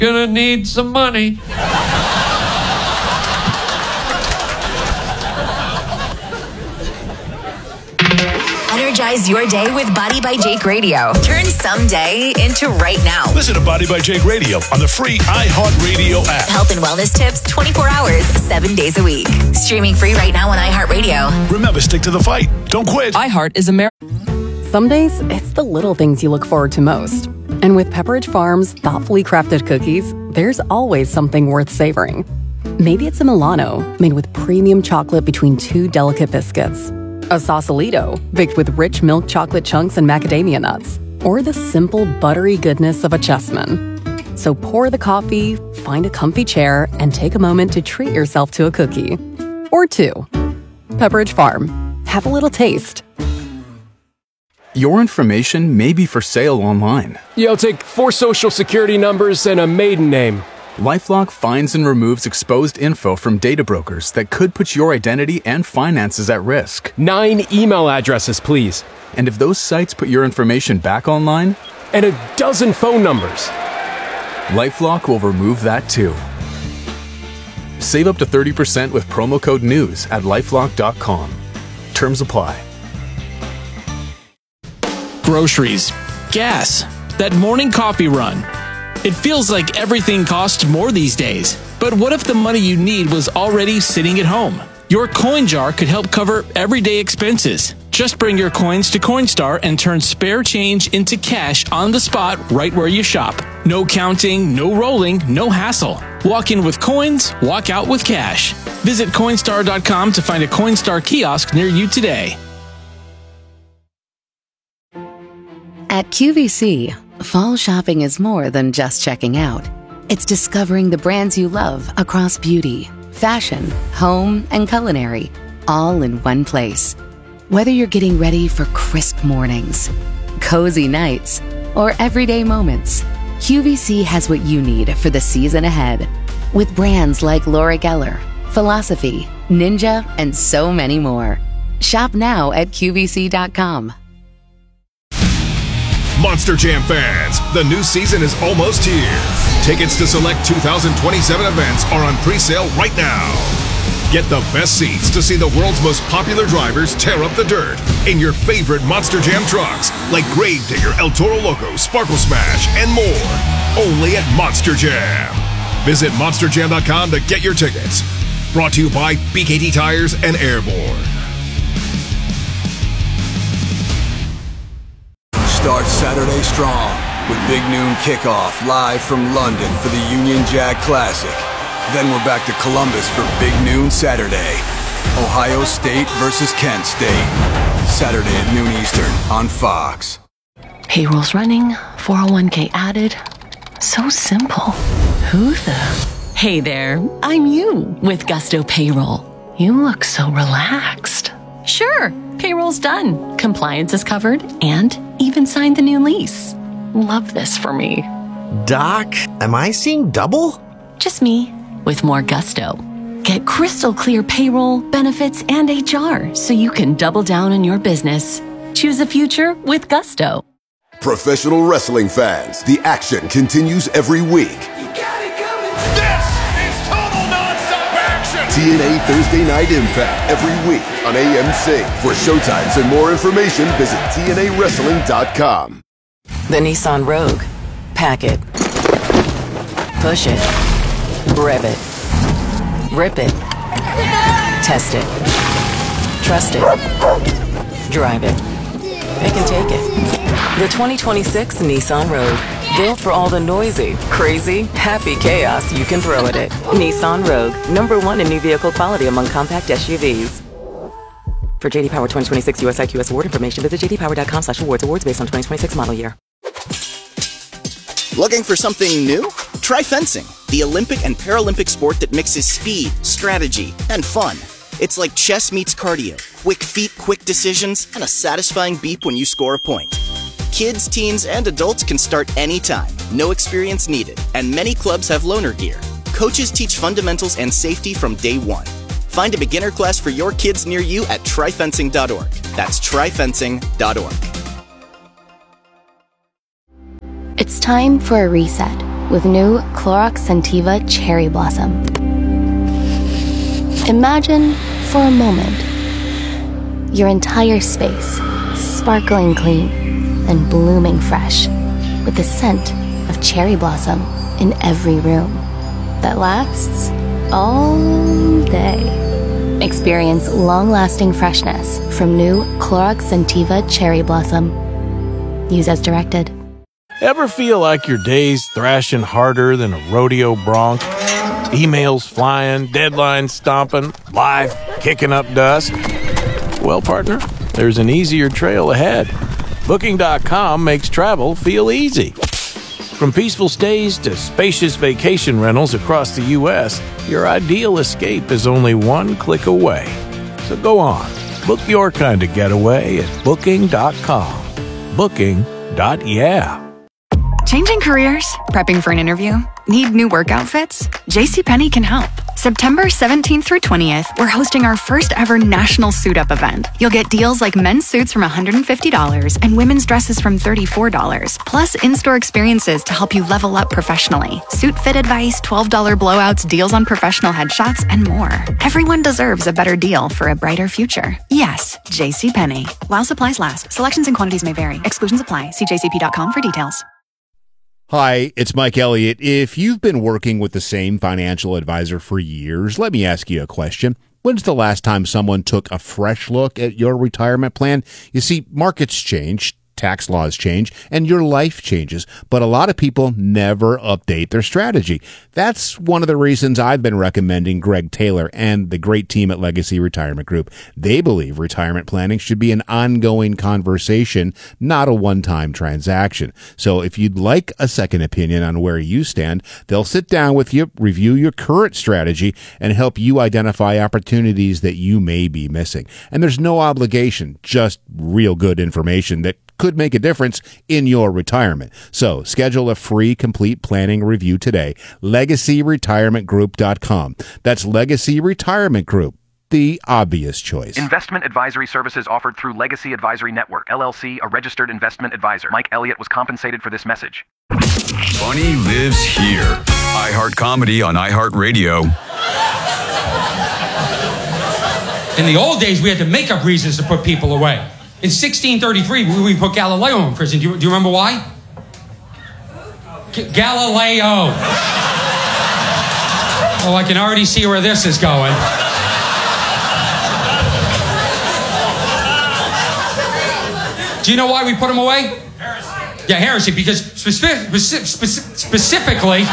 Gonna need some money. Energize your day with Body by Jake Radio. Turn someday into right now. Listen to Body by Jake Radio on the free iHeartRadio app. Health and wellness tips 24 hours, 7 days a week. Streaming free right now on iHeartRadio. Remember, stick to the fight. Don't quit. iHeart is America. Some days, it's the little things you look forward to most. And with Pepperidge Farm's thoughtfully crafted cookies, there's always something worth savoring. Maybe it's a Milano, made with premium chocolate between two delicate biscuits. A Sausalito, baked with rich milk chocolate chunks and macadamia nuts. Or the simple, buttery goodness of a Chessman. So pour the coffee, find a comfy chair, and take a moment to treat yourself to a cookie. Or two. Pepperidge Farm. Have a little taste. Your information may be for sale online. Yeah, I'll take 4 social security numbers and a maiden name. LifeLock finds and removes exposed info from data brokers that could put your identity and finances at risk. 9 email addresses, please. And if those sites put your information back online? And a dozen phone numbers. LifeLock will remove that too. Save up to 30% with promo code NEWS at LifeLock.com. Terms apply. Groceries, gas, that morning coffee run. It feels like everything costs more these days. But what if the money you need was already sitting at home? Your coin jar could help cover everyday expenses. Just bring your coins to Coinstar and turn spare change into cash on the spot right where you shop. No counting, no rolling, no hassle. Walk in with coins, walk out with cash. Visit Coinstar.com to find a Coinstar kiosk near you today. At QVC, fall shopping is more than just checking out. It's discovering the brands you love across beauty, fashion, home, and culinary, all in one place. Whether you're getting ready for crisp mornings, cozy nights, or everyday moments, QVC has what you need for the season ahead. With brands like Laura Geller, Philosophy, Ninja, and so many more. Shop now at QVC.com. Monster Jam fans, the new season is almost here. Tickets to select 2027 events are on pre-sale right now. Get the best seats to see the world's most popular drivers tear up the dirt in your favorite Monster Jam trucks, like Gravedigger, El Toro Loco, Sparkle Smash, and more. Only at Monster Jam. Visit monsterjam.com to get your tickets. Brought to you by BKT Tires and Airborne. Start Saturday strong with Big Noon Kickoff live from London for the Union Jack Classic. Then we're back to Columbus for Big Noon Saturday. Ohio State versus Kent State. Saturday at noon Eastern on Fox. Payroll's running, 401k added. So simple. Who the? Hey there, I'm you with Gusto Payroll. You look so relaxed. Sure, payroll's done. Compliance is covered and even signed the new lease. Love this for me. Doc, am I seeing double? Just me with more gusto. Get crystal clear payroll, benefits, and HR so you can double down on your business. Choose a future with Gusto. Professional wrestling fans, the action continues every week. This is total non-stop action! TNA Thursday Night Impact every week on AMC. For showtimes and more information, visit TNAWrestling.com. The Nissan Rogue. Pack it. Push it. Rev it. Rip it. Test it. Trust it. Drive it. It can take it. The 2026 Nissan Rogue. Built for all the noisy, crazy, happy chaos you can throw at it. Nissan Rogue. #1 in new vehicle quality among compact SUVs. For JD Power 2026 US IQS award information, visit jdpower.com/awards. Awards based on 2026 model year. Looking for something new? Try fencing, the Olympic and Paralympic sport that mixes speed, strategy, and fun. It's like chess meets cardio. Quick feet, quick decisions, and a satisfying beep when you score a point. Kids, teens, and adults can start anytime. No experience needed. And many clubs have loaner gear. Coaches teach fundamentals and safety from day one. Find a beginner class for your kids near you at tryfencing.org. That's tryfencing.org. It's time for a reset. with new Clorox Scentiva Cherry Blossom. Imagine, for a moment, your entire space sparkling clean and blooming fresh with the scent of cherry blossom in every room that lasts all day. Experience long-lasting freshness from new Clorox Scentiva Cherry Blossom. Use as directed. Ever feel like your day's thrashing harder than a rodeo bronc? Emails flying, deadlines stomping, life kicking up dust? Well, partner, there's an easier trail ahead. Booking.com makes travel feel easy. From peaceful stays to spacious vacation rentals across the U.S., your ideal escape is only one click away. So go on, book your kind of getaway at Booking.com. Booking.yeah. Changing careers? Prepping for an interview? Need new work outfits? JCPenney can help. September 17th through 20th, we're hosting our first ever national suit up event. You'll get deals like men's suits from $150 and women's dresses from $34, plus in-store experiences to help you level up professionally. Suit fit advice, $12 blowouts, deals on professional headshots, and more. Everyone deserves a better deal for a brighter future. Yes, JCPenney. While supplies last, selections and quantities may vary. Exclusions apply. See jcp.com for details. Hi, it's Mike Elliott. If you've been working with the same financial advisor for years, let me ask you a question. When's the last time someone took a fresh look at your retirement plan? You see, markets change, tax laws change, and your life changes, but a lot of people never update their strategy. That's one of the reasons I've been recommending Greg Taylor and the great team at Legacy Retirement Group. They believe retirement planning should be an ongoing conversation, not a one-time transaction. So if you'd like a second opinion on where you stand, they'll sit down with you, review your current strategy, and help you identify opportunities that you may be missing. And there's no obligation, just real good information that could make a difference in your retirement. So schedule a free complete planning review today. LegacyRetirementGroup.com. That's Legacy Retirement Group, the obvious choice. Investment advisory services offered through Legacy Advisory Network, LLC, a registered investment advisor. Mike Elliott was compensated for this message. Funny lives here. iHeart Comedy on iHeartRadio. In the old days, we had to make up reasons to put people away. In 1633, we put Galileo in prison. Do you remember why? Galileo. Oh, I can already see where this is going. Do you know why we put him away? Heresy. Yeah, heresy, because specifically...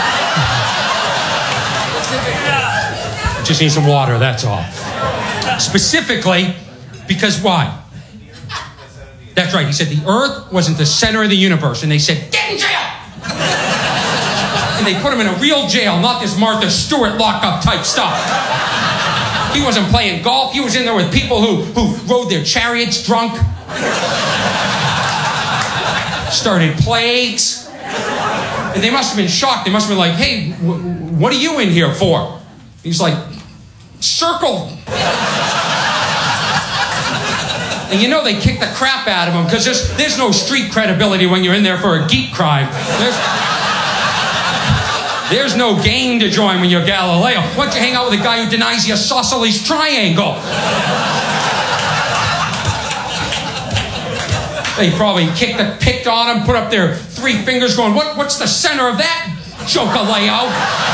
Just need some water, that's all. Specifically, because why? That's right. He said the earth wasn't the center of the universe. And they said, get in jail! And they put him in a real jail, not this Martha Stewart lockup type stuff. He wasn't playing golf. He was in there with people who rode their chariots drunk. Started plagues. And they must have been shocked. They must have been like, hey, what are you in here for? He's like, circle. And you know they kick the crap out of him because there's no street credibility when you're in there for a geek crime. There's no game to join when you're Galileo. Why don't you hang out with a guy who denies the isosceles triangle? They probably picked on him, put up their 3 fingers going, what's the center of that, Jokaleo?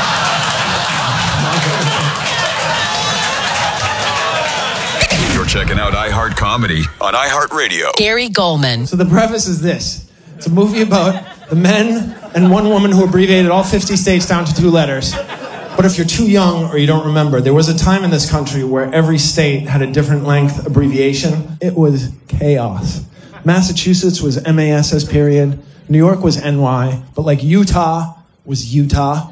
Checking out iHeart Comedy on iHeartRadio. Gary Goldman. So the preface is this. It's a movie about the men and one woman who abbreviated all 50 states down to 2 letters. But if you're too young or you don't remember, there was a time in this country where every state had a different length abbreviation. It was chaos. Massachusetts was MASS period. New York was NY. But like Utah was Utah.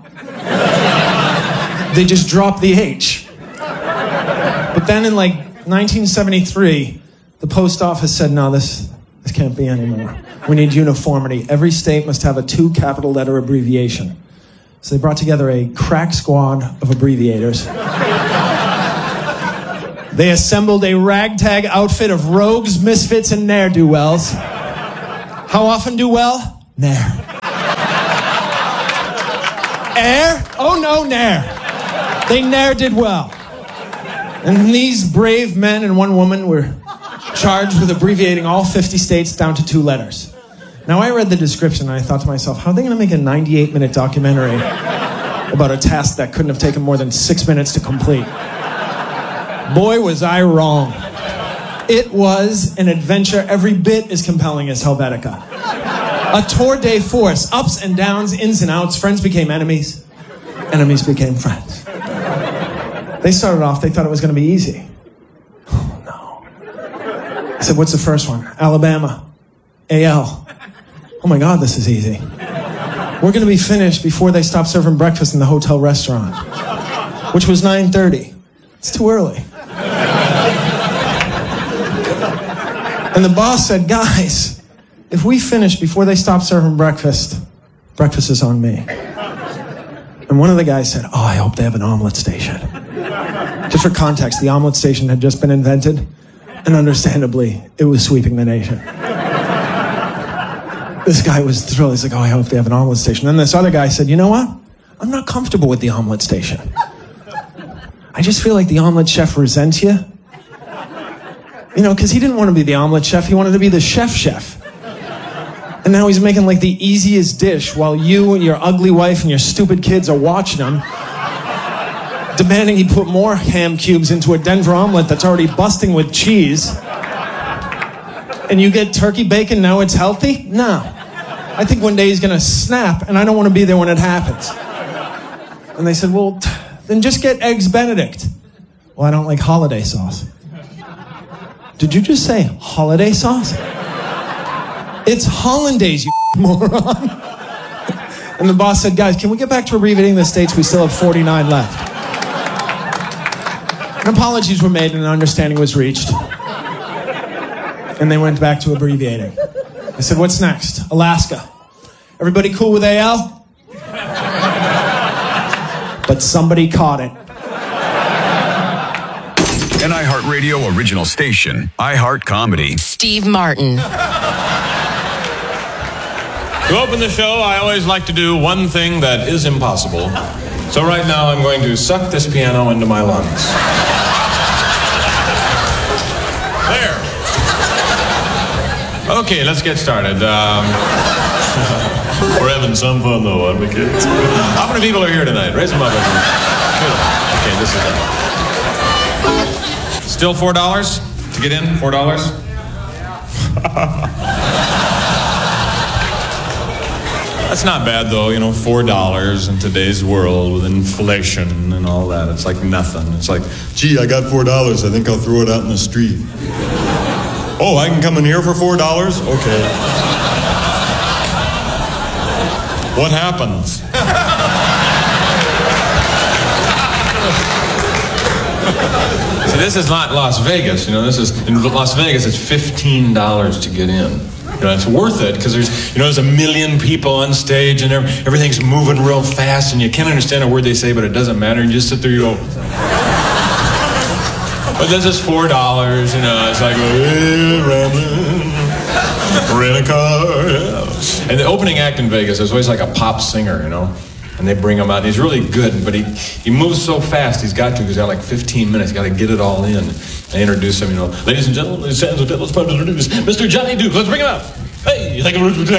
They just dropped the H. But then in like 1973, the post office said, no, this can't be anymore. We need uniformity. Every state must have a 2 capital letter abbreviation. So they brought together a crack squad of abbreviators. They assembled a ragtag outfit of rogues, misfits, and ne'er-do-wells. How often do well? Ne'er. Air? Oh no, ne'er. They ne'er did well. And these brave men and one woman were charged with abbreviating all 50 states down to 2 letters. Now, I read the description and I thought to myself, how are they going to make a 98-minute documentary about a task that couldn't have taken more than 6 minutes to complete? Boy, was I wrong. It was an adventure every bit as compelling as Helvetica. A tour de force, ups and downs, ins and outs. Friends became enemies. Enemies became friends. They started off, they thought it was going to be easy. Oh, no. I said, what's the first one? Alabama. AL. Oh, my God, this is easy. We're going to be finished before they stop serving breakfast in the hotel restaurant, which was 9:30. It's too early. And the boss said, guys, if we finish before they stop serving breakfast, breakfast is on me. And one of the guys said, oh, I hope they have an omelet station. Just for context, the omelet station had just been invented, and understandably, it was sweeping the nation. This guy was thrilled. He's like, oh, I hope they have an omelet station. And this other guy said, you know what? I'm not comfortable with the omelet station. I just feel like the omelet chef resents you. You know, because he didn't want to be the omelet chef. He wanted to be the chef. And now he's making like the easiest dish while you and your ugly wife and your stupid kids are watching him, demanding he put more ham cubes into a Denver omelet that's already busting with cheese. And you get turkey bacon, now it's healthy? No. I think one day he's going to snap, and I don't want to be there when it happens. And they said, well, then just get Eggs Benedict. Well, I don't like holiday sauce. Did you just say holiday sauce? It's hollandaise, you moron. And the boss said, guys, can we get back to abbreviating the states? We still have 49 left. And apologies were made and an understanding was reached. And they went back to abbreviating. I said, what's next? Alaska. Everybody cool with AL? But somebody caught it. An iHeartRadio original station, iHeart Comedy. Steve Martin. To open the show, I always like to do one thing that is impossible. So right now, I'm going to suck this piano into my lungs. There. Okay, let's get started. We're having some fun, though, aren't we, kids? How many people are here tonight? Raise them up. Okay, this is it. Still $4 to get in? $4? That's not bad, though. You know, $4 in today's world with inflation and all that. It's like nothing. It's like, gee, I got $4. I think I'll throw it out in the street. Oh, I can come in here for $4? Okay. What happens? See, this is not Las Vegas, you know. This is, in Las Vegas, it's $15 to get in. You know, it's worth it because there's a million people on stage and everything's moving real fast and you can't understand a word they say, but it doesn't matter. You just sit there, you go. But this is $4, you know. It's like, rambling, rent a car. Yeah. And the opening act in Vegas is always like a pop singer, you know. And they bring him out, and he's really good, but he moves so fast, he's got like 15 minutes, he's got to get it all in. They introduce him, you know, ladies and gentlemen, let's introduce Mr. Johnny Duke. Let's bring him out. Hey, it's great to hear.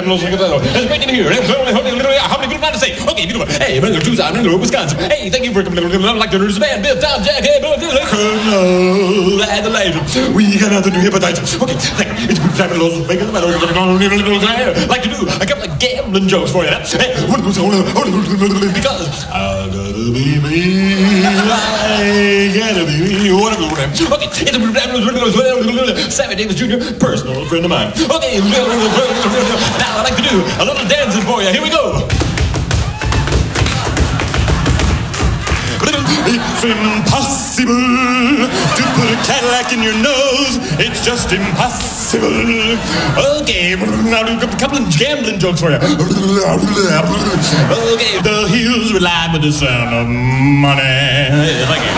How many people want to say? Okay, beautiful. Hey, Mr. Tucson, Wisconsin. Hey, thank you for coming. I'd like to introduce the band. Bill, Tom, Jack, hey, Bill, Colonel Adelaide. We got nothing to hepatitis. Okay, thank you. It's good time to lose bacon. I like to do a couple of gambling jokes for you. Because I gotta be me. I gotta be me. Whatever. Okay, it's Sammy Davis Jr., personal friend of mine. Okay, now I'd like to do a little dancing for you. Here we go. It's impossible to put a Cadillac in your nose. It's just impossible. Okay, now do a couple of gambling jokes for you. Okay, the hills rely with the sound of money. Thank you.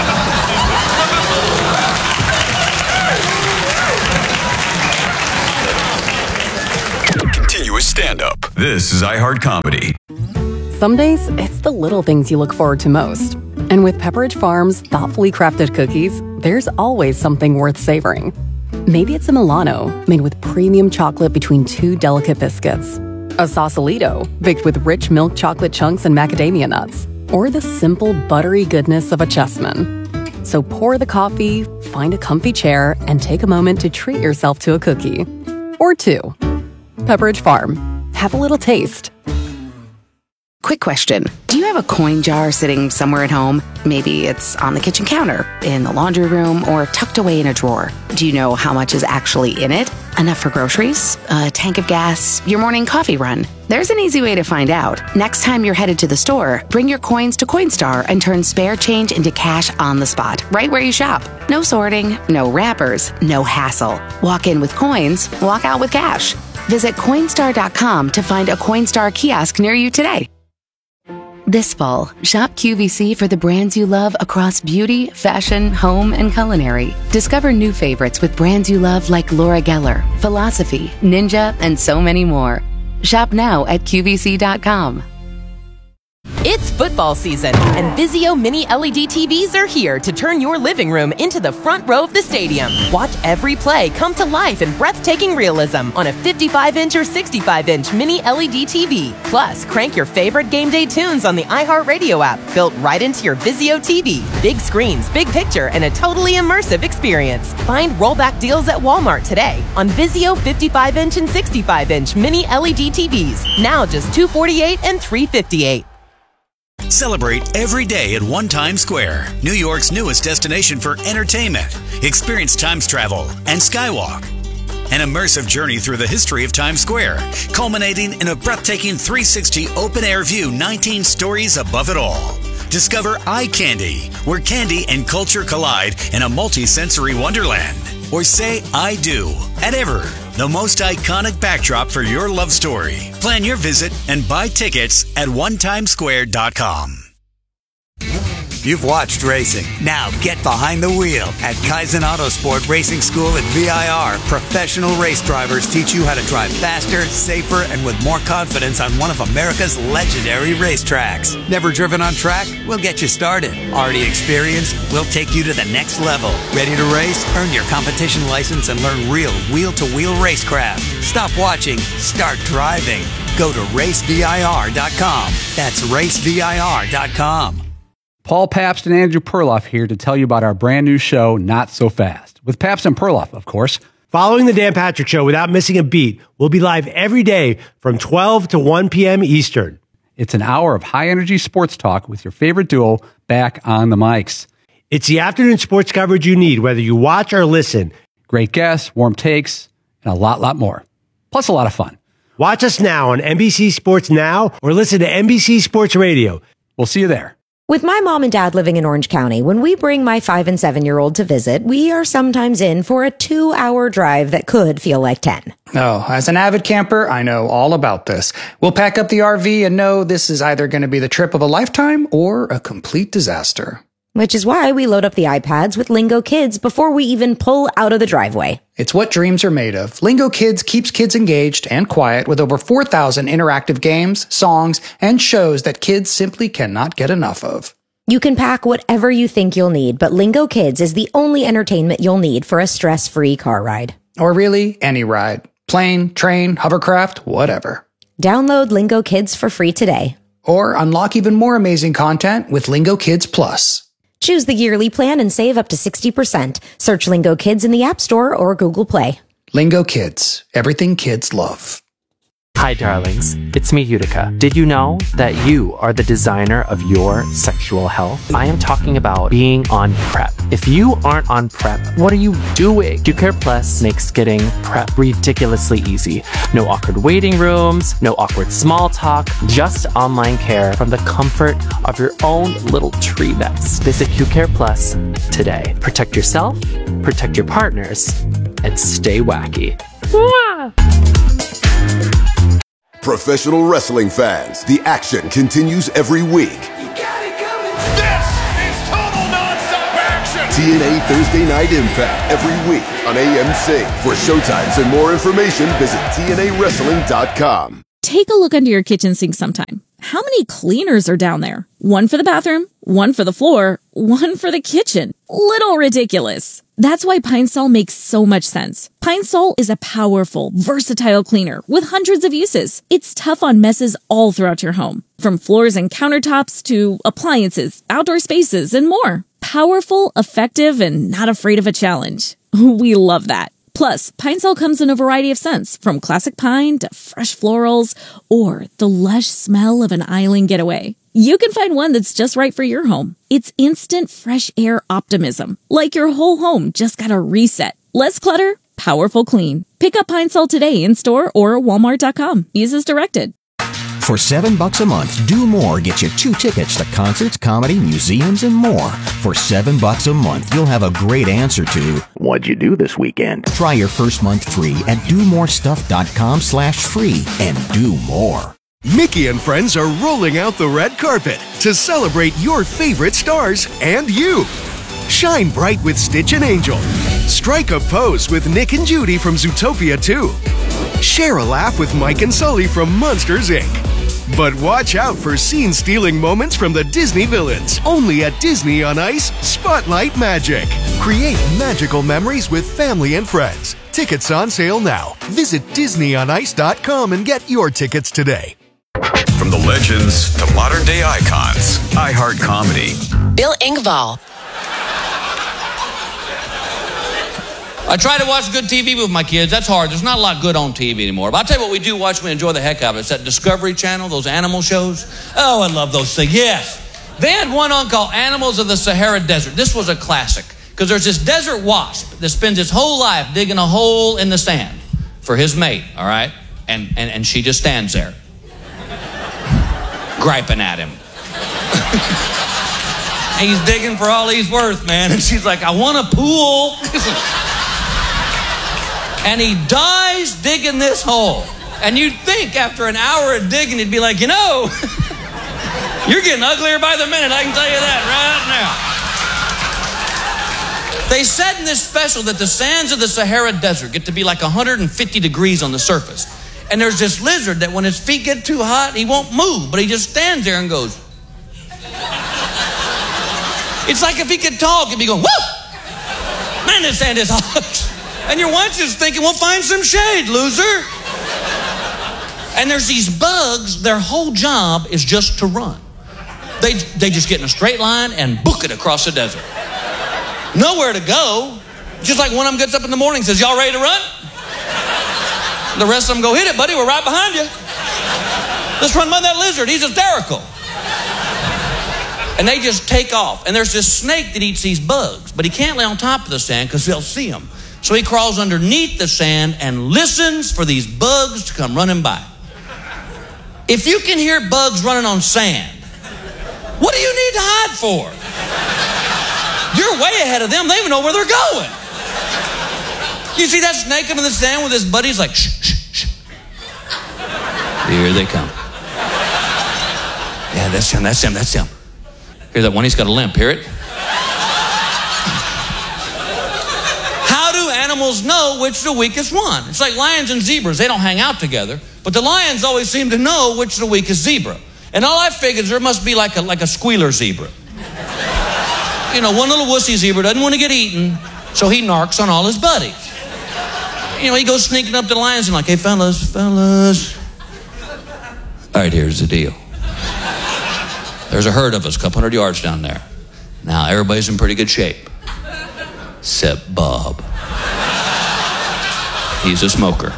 Continuous stand-up. This is iHeart Comedy. Some days, it's the little things you look forward to most. And with Pepperidge Farm's thoughtfully crafted cookies, there's always something worth savoring. Maybe it's a Milano, made with premium chocolate between two delicate biscuits. A Sausalito, baked with rich milk chocolate chunks and macadamia nuts. Or the simple, buttery goodness of a Chessman. So pour the coffee, find a comfy chair, and take a moment to treat yourself to a cookie. Or two. Pepperidge Farm. Have a little taste. Quick question. Do you have a coin jar sitting somewhere at home? Maybe it's on the kitchen counter, in the laundry room, or tucked away in a drawer. Do you know how much is actually in it? Enough for groceries? A tank of gas? Your morning coffee run? There's an easy way to find out. Next time you're headed to the store, bring your coins to Coinstar and turn spare change into cash on the spot, right where you shop. No sorting, no wrappers, no hassle. Walk in with coins, walk out with cash. Visit Coinstar.com to find a Coinstar kiosk near you today. This fall, shop QVC for the brands you love across beauty, fashion, home, and culinary. Discover new favorites with brands you love like Laura Geller, Philosophy, Ninja, and so many more. Shop now at QVC.com. It's football season, and Vizio Mini LED TVs are here to turn your living room into the front row of the stadium. Watch every play come to life in breathtaking realism on a 55-inch or 65-inch Mini LED TV. Plus, crank your favorite game day tunes on the iHeartRadio app, built right into your Vizio TV. Big screens, big picture, and a totally immersive experience. Find rollback deals at Walmart today on Vizio 55-inch and 65-inch Mini LED TVs. Now just $248 and $358. Celebrate every day at One Times Square, New York's newest destination for entertainment. Experience Times travel and Skywalk. An immersive journey through the history of Times Square, culminating in a breathtaking 360 open-air view 19 stories above it all. Discover Eye Candy, where candy and culture collide in a multi-sensory wonderland. Or say I do at Ever, the most iconic backdrop for your love story. Plan your visit and buy tickets at onetimesquare.com. You've watched racing. Now get behind the wheel. At Kaizen Autosport Racing School at VIR, professional race drivers teach you how to drive faster, safer, and with more confidence on one of America's legendary racetracks. Never driven on track? We'll get you started. Already experienced? We'll take you to the next level. Ready to race? Earn your competition license and learn real wheel-to-wheel racecraft. Stop watching. Start driving. Go to racevir.com. That's racevir.com. Paul Pabst and Andrew Perloff here to tell you about our brand new show, Not So Fast, with Pabst and Perloff, of course. Following the Dan Patrick Show without missing a beat, we'll be live every day from 12 to 1 p.m. Eastern. It's an hour of high-energy sports talk with your favorite duo back on the mics. It's the afternoon sports coverage you need, whether you watch or listen. Great guests, warm takes, and a lot more. Plus a lot of fun. Watch us now on NBC Sports Now or listen to NBC Sports Radio. We'll see you there. With my mom and dad living in Orange County, when we bring my 5- and 7-year-old to visit, we are sometimes in for a 2-hour drive that could feel like 10. Oh, as an avid camper, I know all about this. We'll pack up the RV and know this is either going to be the trip of a lifetime or a complete disaster. Which is why we load up the iPads with Lingo Kids before we even pull out of the driveway. It's what dreams are made of. Lingo Kids keeps kids engaged and quiet with over 4,000 interactive games, songs, and shows that kids simply cannot get enough of. You can pack whatever you think you'll need, but Lingo Kids is the only entertainment you'll need for a stress-free car ride. Or really, any ride. Plane, train, hovercraft, whatever. Download Lingo Kids for free today. Or unlock even more amazing content with Lingo Kids Plus. Choose the yearly plan and save up to 60%. Search Lingo Kids in the App Store or Google Play. Lingo Kids. Everything kids love. Hi, darlings. It's me, Utica. Did you know that you are the designer of your sexual health? I am talking about being on PrEP. If you aren't on PrEP, what are you doing? QCare Plus makes getting PrEP ridiculously easy. No awkward waiting rooms, no awkward small talk, just online care from the comfort of your own little tree nest. Visit QCare Plus today. Protect yourself, protect your partners, and stay wacky. Mwah! Professional wrestling fans, the action continues every week. This is total nonstop action! TNA Thursday Night Impact every week on AMC. For showtimes and more information, visit TNAWrestling.com. Take a look under your kitchen sink sometime. how many cleaners are down there? One for the bathroom, one for the floor, one for the kitchen. Little ridiculous. That's why Pine Sol makes so much sense. Pine Sol is a powerful, versatile cleaner with hundreds of uses. It's tough on messes all throughout your home, from floors and countertops to appliances, outdoor spaces, and more. Powerful, effective, and not afraid of a challenge. We love that. Plus, Pine Sol comes in a variety of scents, from classic pine to fresh florals, or the lush smell of an island getaway. You can find one that's just right for your home. It's instant fresh air optimism, like your whole home just got a reset. Less clutter, powerful clean. Pick up Pine Sol today in store or walmart.com. Use as directed. For $7 a month, Do More gets you 2 tickets to concerts, comedy, museums, and more. For $7 a month, you'll have a great answer to, what'd you do this weekend? Try your first month free at domorestuff.com/free and do more. Mickey and friends are rolling out the red carpet to celebrate your favorite stars and you. Shine bright with Stitch and Angel. Strike a pose with Nick and Judy from Zootopia 2. Share a laugh with Mike and Sully from Monsters, Inc. But watch out for scene-stealing moments from the Disney villains. Only at Disney on Ice Spotlight Magic. Create magical memories with family and friends. Tickets on sale now. Visit DisneyOnIce.com and get your tickets today. From the legends to modern-day icons, iHeart Comedy. Bill Engvall. I try to watch good TV with my kids. That's hard. There's not a lot good on TV anymore. But I'll tell you what we do watch, we enjoy the heck out of it. It's that Discovery Channel, those animal shows. Oh, I love those things. Yes. They had one on called Animals of the Sahara Desert. This was a classic. Because there's this desert wasp that spends his whole life digging a hole in the sand for his mate, all right? And she just stands there, griping at him. He's digging for all he's worth, man. And she's like, I want a pool. And he dies digging this hole. And you'd think after an hour of digging, he'd be like, you know, you're getting uglier by the minute, I can tell you that right now. They said in this special that the sands of the Sahara Desert get to be like 150 degrees on the surface. And there's this lizard that when his feet get too hot, he won't move, but he just stands there and goes. It's like if he could talk, he'd be going, woo! Man, this sand is hot. And your wife's just thinking, well, find some shade, loser. And there's these bugs, their whole job is just to run. They just get in a straight line and book it across the desert. Nowhere to go. Just like one of them gets up in the morning and says, y'all ready to run? The rest of them go, hit it, buddy, we're right behind you. Let's run by that lizard, he's hysterical. And they just take off. And there's this snake that eats these bugs, but he can't lay on top of the sand because they'll see him. So he crawls underneath the sand and listens for these bugs to come running by. If you can hear bugs running on sand, what do you need to hide for? You're way ahead of them. They even know where they're going. You see that snake up in the sand with his buddies like, shh, shh, shh. Here they come. Yeah, that's him, that's him, that's him. Here's that one, he's got a limp. Hear it? How do animals know which is the weakest one? It's like lions and zebras. They don't hang out together. But the lions always seem to know which is the weakest zebra. And all I figured is there must be like a squealer zebra. You know, one little wussy zebra doesn't want to get eaten, so he narcs on all his buddies. You know, he goes sneaking up to the lions and like, hey, fellas. All right, here's the deal. There's a herd of us, a couple hundred yards down there. Now, everybody's in pretty good shape. Except Bob. He's a smoker.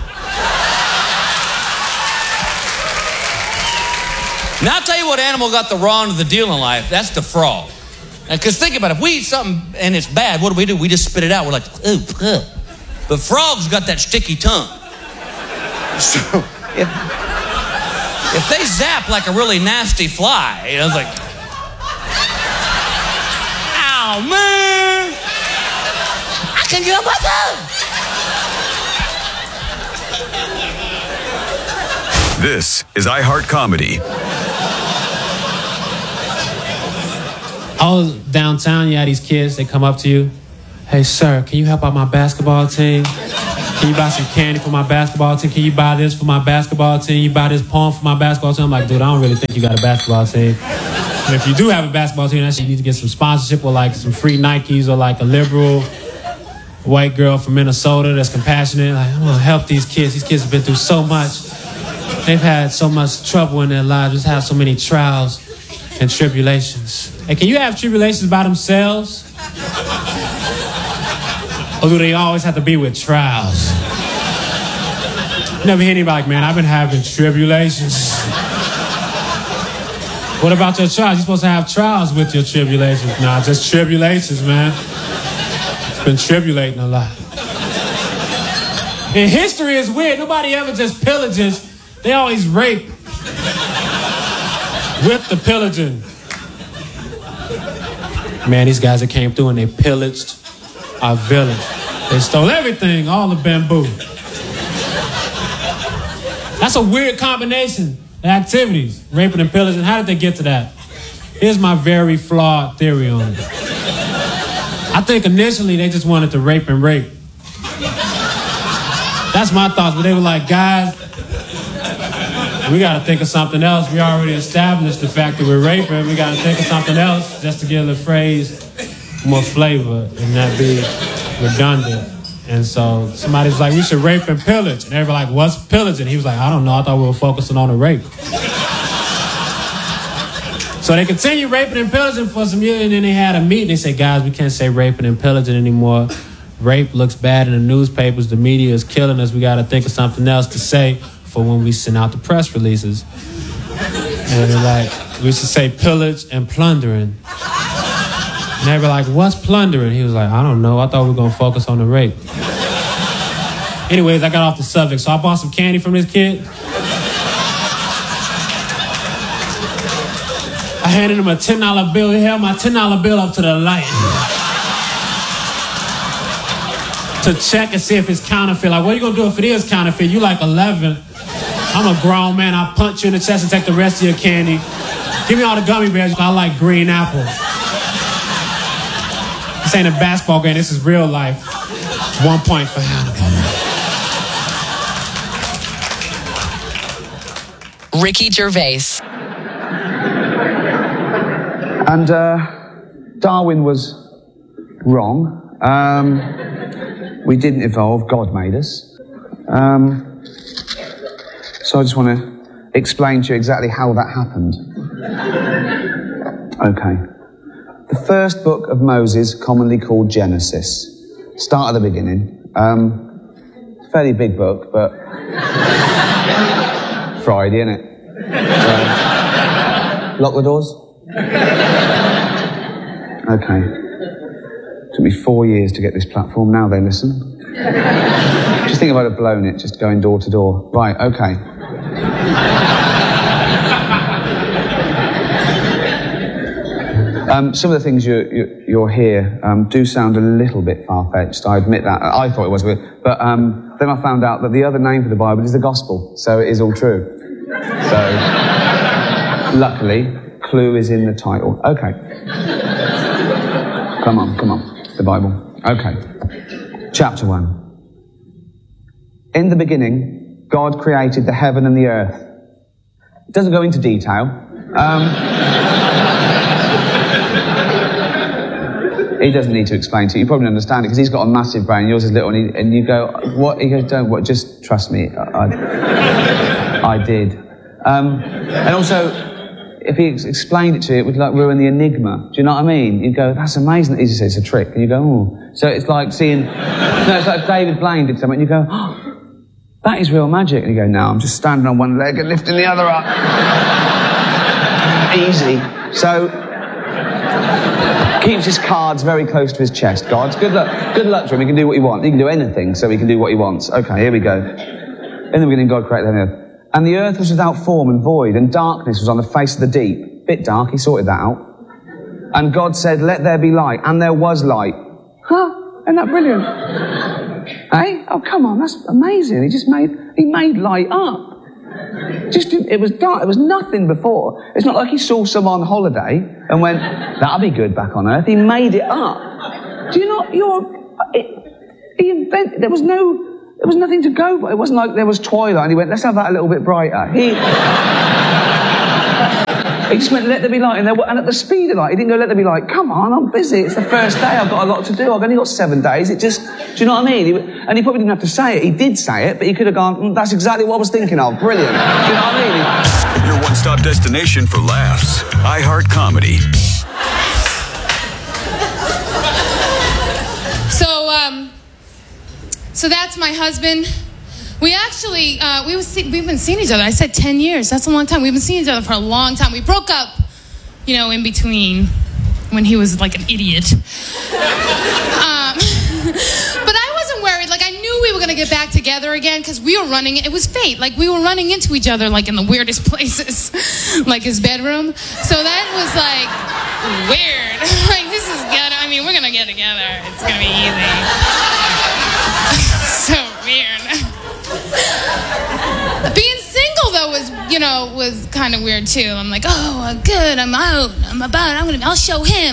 Now, I'll tell you what animal got the raw end of the deal in life. That's the frog. Because think about it. If we eat something and it's bad, what do? We just spit it out. We're like, ooh, ugh. But frogs got that sticky tongue. So if they zap like a really nasty fly, you know, it's like, ow, man. I can get up my tongue. This is iHeart Comedy. I was downtown, you had these kids, they come up to you. Hey, sir, can you help out my basketball team? Can you buy some candy for my basketball team? Can you buy this for my basketball team? You buy this poem for my basketball team? I'm like, dude, I don't really think you got a basketball team. And if you do have a basketball team, you need to get some sponsorship or like some free Nikes or like a liberal white girl from Minnesota that's compassionate. Like, I'm gonna help these kids. These kids have been through so much. They've had so much trouble in their lives. Just have so many trials and tribulations. Hey, can you have tribulations by themselves? Or do they always have to be with trials? Never hear anybody like, man, I've been having tribulations. What about your trials? You're supposed to have trials with your tribulations. Nah, just tribulations, man. It's been tribulating a lot. And history is weird. Nobody ever just pillages. They always rape with the pillaging. Man, these guys that came through and they pillaged our village. They stole everything, all the bamboo. That's a weird combination of activities, raping and pillaging. How did they get to that? Here's my very flawed theory on it. I think initially they just wanted to rape and rape. That's my thoughts, but they were like, guys, we got to think of something else. We already established the fact that we're raping. We got to think of something else just to give the phrase more flavor and not be redundant. And so somebody's like, we should rape and pillage. And everybody like, what's pillaging? He was like, I don't know. I thought we were focusing on the rape. So they continued raping and pillaging for some years, and then they had a meeting. They said, guys, we can't say raping and pillaging anymore. Rape looks bad in the newspapers. The media is killing us. We got to think of something else to say for when we send out the press releases. And they're like, we should say pillage and plundering. And they were like, what's plundering? He was like, I don't know. I thought we were going to focus on the rape. Anyways, I got off the subject. So I bought some candy from this kid. I handed him a $10 bill. He held my $10 bill up to the light to check and see if it's counterfeit. Like, what are you going to do if it is counterfeit? You like 11. I'm a grown man. I'll punch you in the chest and take the rest of your candy. Give me all the gummy bears. I like green apple. This ain't a basketball game. This is real life. 1 point for Hannibal. Ricky Gervais. And Darwin was wrong. We didn't evolve. God made us. So I just want to explain to you exactly how that happened. Okay. The first book of Moses, commonly called Genesis. Start at the beginning. Fairly big book, but Friday, innit? Lock the doors? Okay. Took me 4 years to get this platform. Now they listen. Just think if I'd have blown it, just going door to door. Right, okay. Some of the things you'll hear do sound a little bit far-fetched. I admit that. I thought it was, but then I found out that the other name for the Bible is the Gospel, so it is all true. So, luckily, clue is in the title. Okay. Come on. It's the Bible. Okay. Chapter 1. In the beginning, God created the heaven and the earth. It doesn't go into detail. He doesn't need to explain to you. You probably understand it because he's got a massive brain. Yours is little, and you go, what? He goes, don't. What? Just trust me. I did. And also, if he explained it to you, it would like ruin the enigma. Do you know what I mean? You go, that's amazing. He just says it's a trick, and you go, oh. So it's like seeing. No, it's like David Blaine did something, and you go, oh, that is real magic. And you go, no, I'm just standing on one leg and lifting the other up. Easy. So. Keeps his cards very close to his chest. God, good luck to him. He can do what he wants. He can do anything, so he can do what he wants. Okay, here we go. In the beginning, God created the earth. And the earth was without form and void, and darkness was on the face of the deep. Bit dark, he sorted that out. And God said, let there be light. And there was light. Huh? Isn't that brilliant? Hey? Oh, come on, that's amazing. He made light up. It was dark. It was nothing before. It's not like he saw someone on holiday and went, that'll be good back on earth. He made it up. Do you not, there was no There was nothing to go by. It wasn't like there was twilight and he went, let's have that a little bit brighter. He just went, let there be light. And at the speed of light, he didn't go, let there be light. Come on, I'm busy. It's the first day. I've got a lot to do. I've only got 7 days. It just, do you know what I mean? And he probably didn't have to say it. He did say it, but he could have gone, that's exactly what I was thinking of. Brilliant. Do you know what I mean? Your one-stop destination for laughs. iHeart Comedy. So that's my husband. We actually, we've been seeing each other. I said 10 years. That's a long time. We've been seeing each other for a long time. We broke up, in between when he was like an idiot. But I wasn't worried. Like, I knew we were going to get back together again because we were running. It was fate. Like, we were running into each other, like, in the weirdest places, like his bedroom. So that was, like, weird. Like, this is good. I mean, we're going to get together. It's going to be easy. So weird. Being single though was kind of weird too. I'm like, oh, good, I'm out, I'll show him.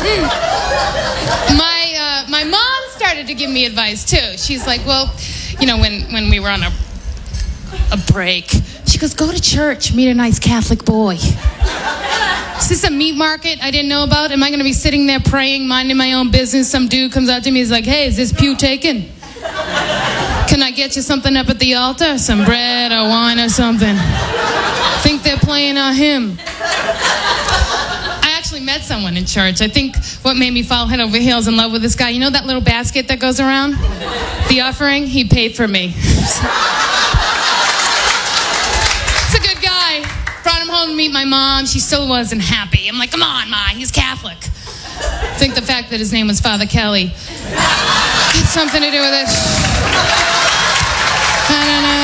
My mom started to give me advice too. She's like, well, when we were on a break, she goes, go to church, meet a nice Catholic boy. Is this a meat market I didn't know about? Am I going to be sitting there praying, minding my own business? Some dude comes up to me, he's like, hey, is this pew taken? Can I get you something up at the altar? Some bread or wine or something? Think they're playing a hymn. I actually met someone in church. I think what made me fall head over heels in love with this guy, that little basket that goes around? The offering? He paid for me. It's a good guy. Brought him home to meet my mom. She still wasn't happy. I'm like, come on, Ma, he's Catholic. I think the fact that his name was Father Kelly had something to do with it. I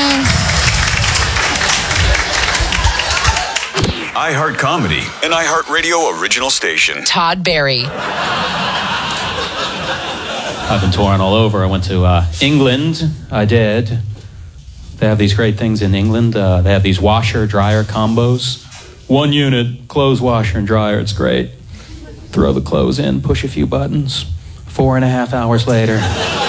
don't know. iHeart Comedy, an iHeart Radio original station. Todd Barry. I've been touring all over. I went to England. I did. They have these great things in England. They have these washer-dryer combos. 1 unit, clothes, washer, and dryer. It's great. Throw the clothes in, push a few buttons. 4.5 hours later,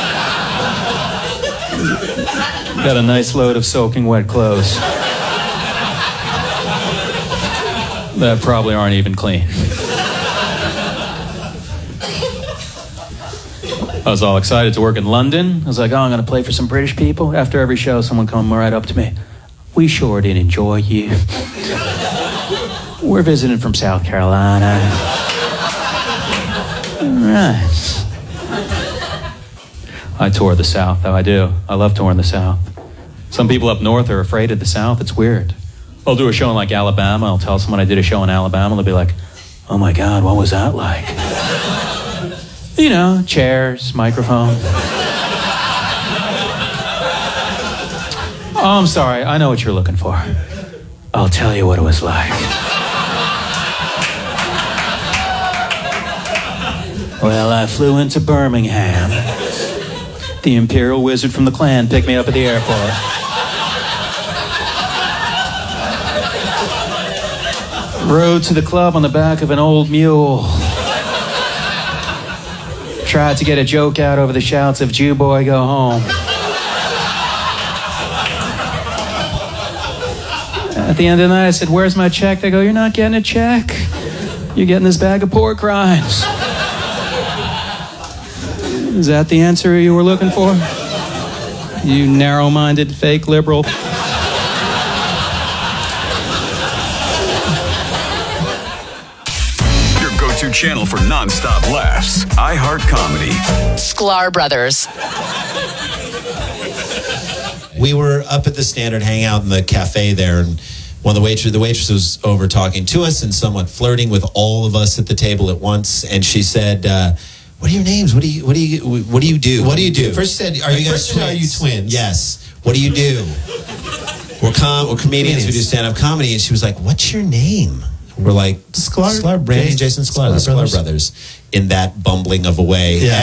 got a nice load of soaking wet clothes that probably aren't even clean. I was all excited to work in London. I was like, I'm going to play for some British people. After every show, someone come right up to me. We sure did enjoy you. We're visiting from South Carolina. Right. I tour the South, though. I do. I love touring the South. Some people up north are afraid of the South. It's weird. I'll do a show in like Alabama. I'll tell someone I did a show in Alabama. They'll be like, oh my God, what was that like? Chairs, microphone. Oh, I'm sorry. I know what you're looking for. I'll tell you what it was like. Well, I flew into Birmingham. The Imperial Wizard from the Klan picked me up at the airport. Rode to the club on the back of an old mule. Tried to get a joke out over the shouts of Jew boy, go home. At the end of the night, I said, where's my check? They go, you're not getting a check. You're getting this bag of pork rinds. Is that the answer you were looking for? You narrow-minded fake liberal. Your go-to channel for non-stop laughs. iHeart Comedy. Sklar Brothers. We were up at the Standard, hanging out in the cafe there, and one of the waitress was over talking to us and somewhat flirting with all of us at the table at once, and she said, what are your names? What do you do? First she said, are you twins? Yes. What do you do? We're comedians. We do stand-up comedy. And she was like, what's your name? We're like, Sklar, Brandon and Jason Sklar, the Sklar Brothers, in that bumbling of a way. Yeah.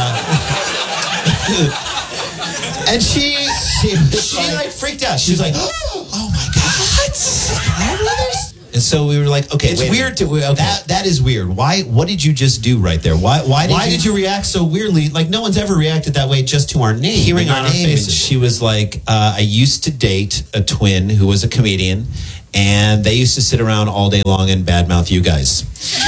And she like freaked out. She was like, oh my God. Sklar Brothers? And so we were like, okay, It's wait a weird minute. That is weird. What did you just do right there? Why did you react so weirdly? Like no one's ever reacted that way just to our name. Hearing our name. And she was like, I used to date a twin who was a comedian, and they used to sit around all day long and badmouth you guys.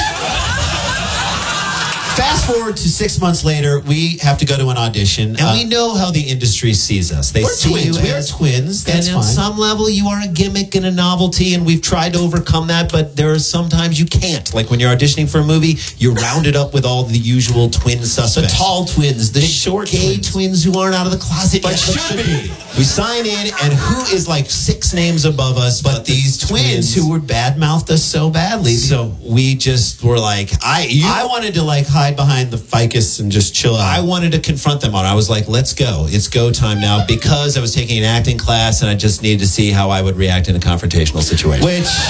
Fast forward to 6 months later, we have to go to an audition, and we know how the industry sees us. They see twins. you We're as twins. That's and on fine. some level, you are a gimmick and a novelty, and we've tried to overcome that, but there are sometimes you can't. Like when you're auditioning for a movie, you're rounded up with all the usual twin suspects. The tall twins, the short gay twins who aren't out of the closet But yet, should be. We sign in, and who is like 6 names above us, but these twins who would badmouthed us so badly. So we just were like, I wanted to like hide behind the ficus and just chill out. I wanted to confront them on it. I was like, let's go. It's go time now, because I was taking an acting class and I just needed to see how I would react in a confrontational situation.